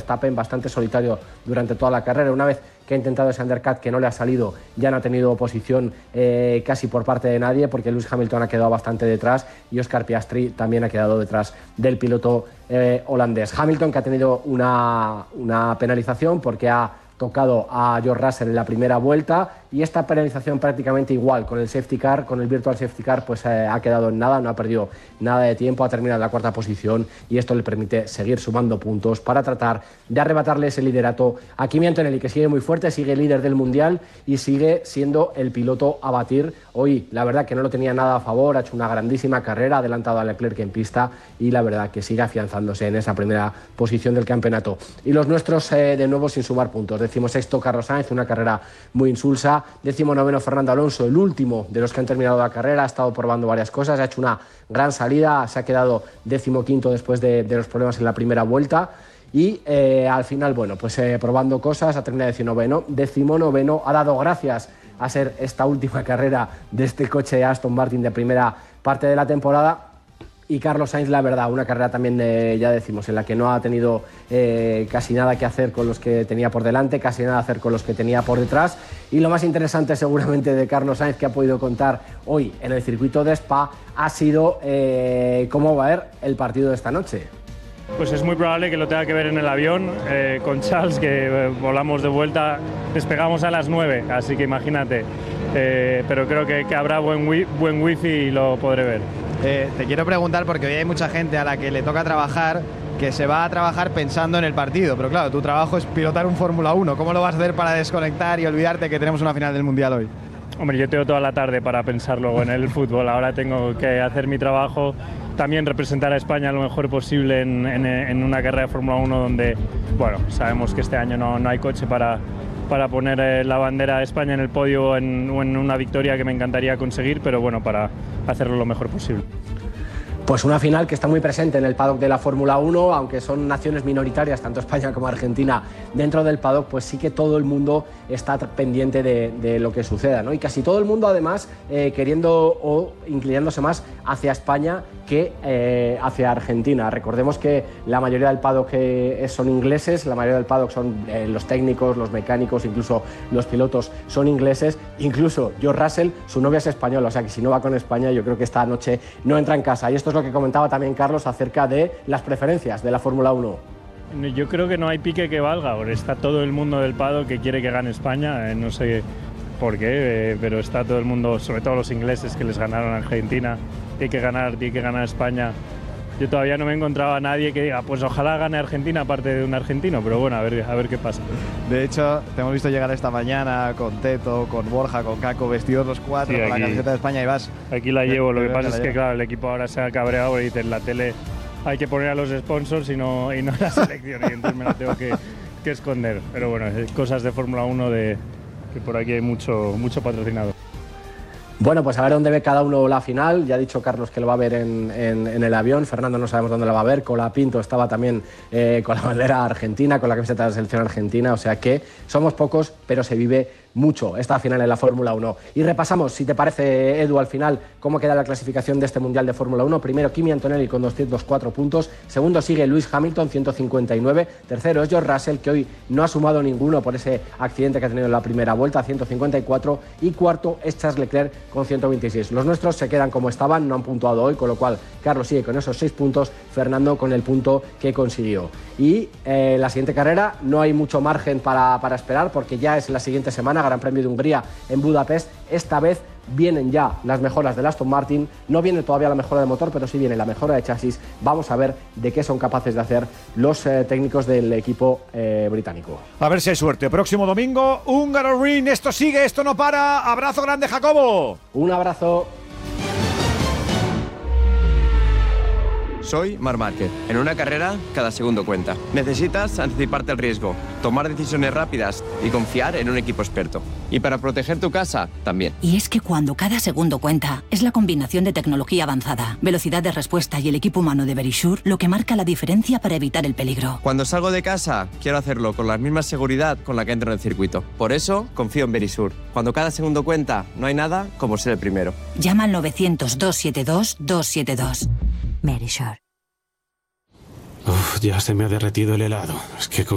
Verstappen bastante solitario durante toda la carrera. Una vez que ha intentado ese undercut que no le ha salido, ya no ha tenido oposición casi por parte de nadie, porque Lewis Hamilton ha quedado bastante detrás y Oscar Piastri también ha quedado detrás del piloto holandés. Hamilton, que ha tenido una penalización porque ha tocado a George Russell en la primera vuelta, y esta penalización prácticamente igual con el safety car, con el virtual safety car, pues ha quedado en nada, no ha perdido nada de tiempo, ha terminado en la cuarta posición y esto le permite seguir sumando puntos para tratar de arrebatarle ese liderato a Kimi Antonelli, que sigue muy fuerte, sigue líder del mundial y sigue siendo el piloto a batir. Hoy la verdad que no lo tenía nada a favor, ha hecho una grandísima carrera, ha adelantado a Leclerc en pista y la verdad que sigue afianzándose en esa primera posición del campeonato. Y los nuestros de nuevo sin sumar puntos. 16º Carlos Sainz, una carrera muy insulsa. 19º Fernando Alonso, el último de los que han terminado la carrera, ha estado probando varias cosas, ha hecho una gran salida, se ha quedado 15º después de los problemas en la primera vuelta y al final, bueno, pues probando cosas, ha terminado 19º, ha dado gracias a ser esta última carrera de este coche Aston Martin de primera parte de la temporada. Y Carlos Sainz, la verdad, una carrera también, ya decimos, en la que no ha tenido casi nada que hacer con los que tenía por delante, casi nada que hacer con los que tenía por detrás. Y lo más interesante seguramente de Carlos Sainz que ha podido contar hoy en el circuito de Spa ha sido cómo va a ir el partido de esta noche. Pues es muy probable que lo tenga que ver en el avión con Charles, que volamos de vuelta, despegamos a las 9, así que imagínate. Pero creo que habrá buen wifi y lo podré ver. Te quiero preguntar, porque hoy hay mucha gente a la que le toca trabajar, que se va a trabajar pensando en el partido, pero claro, tu trabajo es pilotar un Fórmula 1. ¿Cómo lo vas a hacer para desconectar y olvidarte que tenemos una final del Mundial hoy? Hombre, yo tengo toda la tarde para pensar luego en el fútbol. Ahora tengo que hacer mi trabajo, también representar a España lo mejor posible en una carrera de Fórmula 1 donde, bueno, sabemos que este año no hay coche para poner la bandera de España en el podio o en una victoria que me encantaría conseguir, pero bueno, para hacerlo lo mejor posible. Pues una final que está muy presente en el paddock de la Fórmula 1, aunque son naciones minoritarias, tanto España como Argentina, dentro del paddock, pues sí que todo el mundo está pendiente de lo que suceda, ¿no? Y casi todo el mundo, además, queriendo o inclinándose más hacia España que hacia Argentina. Recordemos que la mayoría del paddock son ingleses, la mayoría del paddock son los técnicos, los mecánicos, incluso los pilotos son ingleses, incluso George Russell, su novia es española, o sea que si no va con España yo creo que esta noche no entra en casa. Y esto es lo que comentaba también Carlos acerca de las preferencias de la Fórmula 1. Yo creo que no hay pique que valga, ahora está todo el mundo del paddock que quiere que gane España, no sé por qué, pero está todo el mundo, sobre todo los ingleses que les ganaron a Argentina, tiene que ganar España. Yo todavía no me he encontrado a nadie que diga, pues ojalá gane Argentina aparte de un argentino, pero bueno, a ver qué pasa. De hecho, te hemos visto llegar esta mañana con Teto, con Borja, con Caco, vestidos los cuatro, sí, con la camiseta de España y vas. Aquí la llevo, lo que pasa es que claro, el equipo ahora se ha cabreado y dice, en la tele hay que poner a los sponsors y no la selección, y entonces me la tengo que esconder. Pero bueno, cosas de Fórmula 1 que por aquí hay mucho patrocinado. Bueno, pues a ver dónde ve cada uno la final. Ya ha dicho Carlos que lo va a ver en el avión. Fernando no sabemos dónde la va a ver. Colapinto estaba también con la bandera argentina, con la camiseta de la selección argentina. O sea que somos pocos, pero se vive mucho esta final en la Fórmula 1. Y repasamos, si te parece, Edu, al final, cómo queda la clasificación de este Mundial de Fórmula 1. Primero, Kimi Antonelli con 204 puntos. Segundo, sigue Lewis Hamilton, 159. Tercero es George Russell, que hoy no ha sumado ninguno por ese accidente que ha tenido en la primera vuelta, 154. Y cuarto es Charles Leclerc con 126. Los nuestros se quedan como estaban, no han puntuado hoy, con lo cual Carlos sigue con esos 6 puntos, Fernando con el punto que consiguió. Y la siguiente carrera no hay mucho margen para esperar, porque ya es la siguiente semana, Gran Premio de Hungría en Budapest. Esta vez vienen ya las mejoras del Aston Martin, no viene todavía la mejora de motor, pero sí viene la mejora de chasis. Vamos a ver de qué son capaces de hacer los técnicos del equipo británico. A ver si hay suerte. Próximo domingo, Hungaroring. Esto sigue, esto no para. Abrazo grande, Jacobo. Un abrazo. Soy Marc Márquez. En una carrera, cada segundo cuenta. Necesitas anticiparte al riesgo, tomar decisiones rápidas y confiar en un equipo experto. Y para proteger tu casa, también. Y es que cuando cada segundo cuenta, es la combinación de tecnología avanzada, velocidad de respuesta y el equipo humano de Verisure lo que marca la diferencia para evitar el peligro. Cuando salgo de casa, quiero hacerlo con la misma seguridad con la que entro en el circuito. Por eso, confío en Verisure. Cuando cada segundo cuenta, no hay nada como ser el primero. Llama al 900-272-272. Verisure. Ya se me ha derretido el helado. Es que